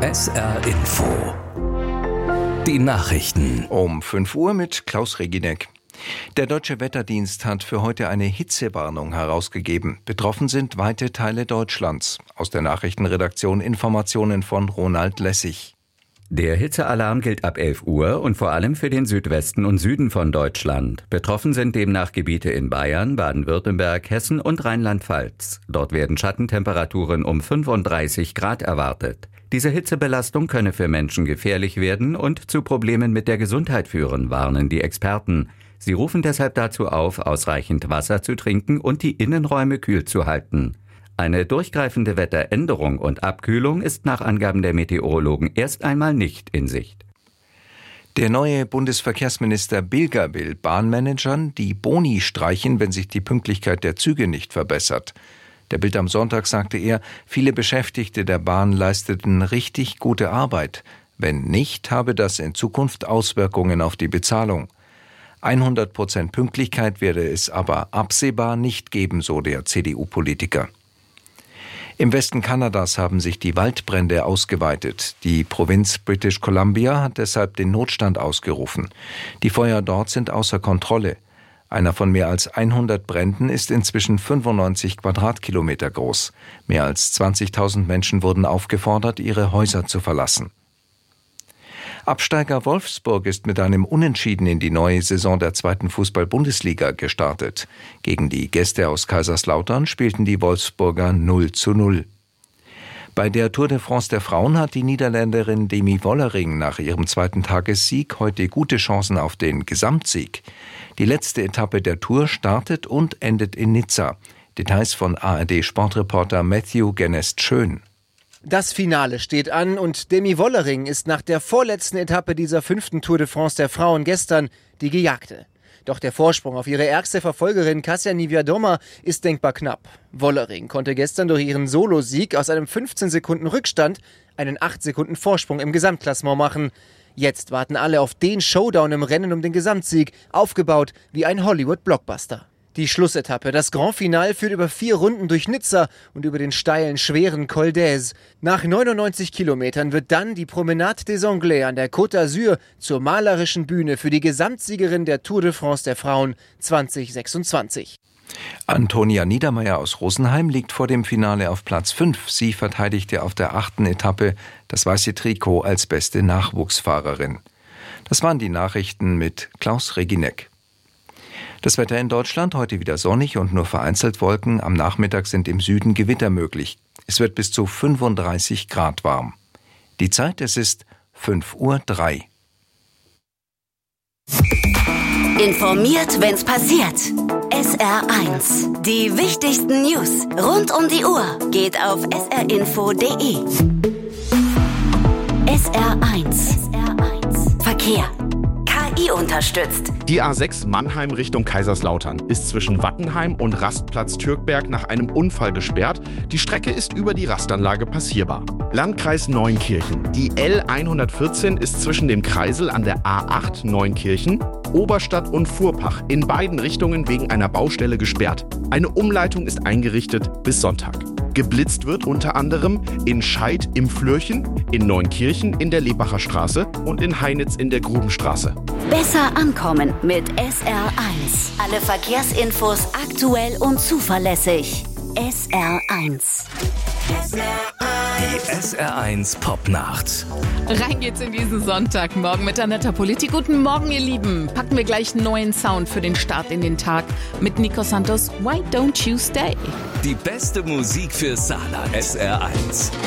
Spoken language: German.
SR Info. Die Nachrichten. Um 5 Uhr mit Klaus Reginek. Der Deutsche Wetterdienst hat für heute eine Hitzewarnung herausgegeben. Betroffen sind weite Teile Deutschlands. Aus der Nachrichtenredaktion Informationen von Ronald Lessig. Der Hitzealarm gilt ab 11 Uhr und vor allem für den Südwesten und Süden von Deutschland. Betroffen sind demnach Gebiete in Bayern, Baden-Württemberg, Hessen und Rheinland-Pfalz. Dort werden Schattentemperaturen um 35 Grad erwartet. Diese Hitzebelastung könne für Menschen gefährlich werden und zu Problemen mit der Gesundheit führen, warnen die Experten. Sie rufen deshalb dazu auf, ausreichend Wasser zu trinken und die Innenräume kühl zu halten. Eine durchgreifende Wetteränderung und Abkühlung ist nach Angaben der Meteorologen erst einmal nicht in Sicht. Der neue Bundesverkehrsminister Bilger will Bahnmanagern die Boni streichen, wenn sich die Pünktlichkeit der Züge nicht verbessert. Der Bild am Sonntag sagte er, viele Beschäftigte der Bahn leisteten richtig gute Arbeit. Wenn nicht, habe das in Zukunft Auswirkungen auf die Bezahlung. 100% Pünktlichkeit werde es aber absehbar nicht geben, so der CDU-Politiker. Im Westen Kanadas haben sich die Waldbrände ausgeweitet. Die Provinz British Columbia hat deshalb den Notstand ausgerufen. Die Feuer dort sind außer Kontrolle. Einer von mehr als 100 Bränden ist inzwischen 95 Quadratkilometer groß. Mehr als 20.000 Menschen wurden aufgefordert, ihre Häuser zu verlassen. Absteiger Wolfsburg ist mit einem Unentschieden in die neue Saison der 2. Fußball-Bundesliga gestartet. Gegen die Gäste aus Kaiserslautern spielten die Wolfsburger 0:0. Bei der Tour de France der Frauen hat die Niederländerin Demi Vollering nach ihrem 2. Tagessieg heute gute Chancen auf den Gesamtsieg. Die letzte Etappe der Tour startet und endet in Nizza. Details von ARD-Sportreporter Matthew Genest-Schön. Das Finale steht an und Demi Vollering ist nach der vorletzten Etappe dieser 5. Tour de France der Frauen gestern die Gejagte. Doch der Vorsprung auf ihre ärgste Verfolgerin Kasia Niewiadoma ist denkbar knapp. Vollering konnte gestern durch ihren Solosieg aus einem 15 Sekunden Rückstand einen 8 Sekunden Vorsprung im Gesamtklassement machen. Jetzt warten alle auf den Showdown im Rennen um den Gesamtsieg, aufgebaut wie ein Hollywood-Blockbuster. Die Schlussetappe, das Grand Finale, führt über 4 Runden durch Nizza und über den steilen, schweren Col d'Aise. Nach 99 Kilometern wird dann die Promenade des Anglais an der Côte d'Azur zur malerischen Bühne für die Gesamtsiegerin der Tour de France der Frauen 2026. Antonia Niedermeyer aus Rosenheim liegt vor dem Finale auf Platz 5. Sie verteidigte auf der 8. Etappe das weiße Trikot als beste Nachwuchsfahrerin. Das waren die Nachrichten mit Klaus Reginek. Das Wetter in Deutschland heute wieder sonnig und nur vereinzelt Wolken. Am Nachmittag sind im Süden Gewitter möglich. Es wird bis zu 35 Grad warm. Die Zeit, es ist 5:03 Uhr. Informiert, wenn's passiert. SR1. Die wichtigsten News rund um die Uhr geht auf srinfo.de. SR1. Verkehr. KI unterstützt. Die A6 Mannheim Richtung Kaiserslautern ist zwischen Wattenheim und Rastplatz Türkberg nach einem Unfall gesperrt. Die Strecke ist über die Rastanlage passierbar. Landkreis Neunkirchen. Die L114 ist zwischen dem Kreisel an der A8 Neunkirchen, Oberstadt und Furpach in beiden Richtungen wegen einer Baustelle gesperrt. Eine Umleitung ist eingerichtet bis Sonntag. Geblitzt wird unter anderem in Scheid im Flürchen, in Neunkirchen in der Lebacher Straße und in Heinitz in der Grubenstraße. Besser ankommen mit SR1. Alle Verkehrsinfos aktuell und zuverlässig. SR1. Die SR1 Popnacht. Rein geht's in diesen Sonntagmorgen mit Annetta Politi. Guten Morgen, ihr Lieben. Packen wir gleich einen neuen Sound für den Start in den Tag mit Nico Santos. Why don't you stay? Die beste Musik für Saarland. SR1.